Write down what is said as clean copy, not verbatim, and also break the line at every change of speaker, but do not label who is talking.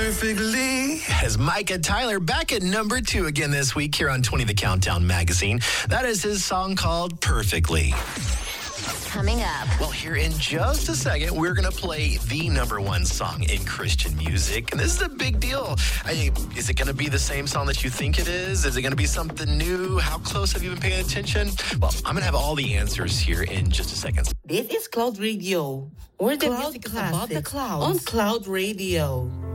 perfectly.
As Micah Tyler back at number 2 again this week here on 20 The Countdown magazine. That is his song called Perfectly.
Coming up.
Well, here in just a second, we're going to play the number 1 song in Christian music. And this is a big deal. Is it going to be the same song that you think it is? Is it going to be something new? How close have you been paying attention? Well, I'm going to have all the answers here in just a second.
This is Cloud Radio. Where the music is about the clouds on Cloud Radio.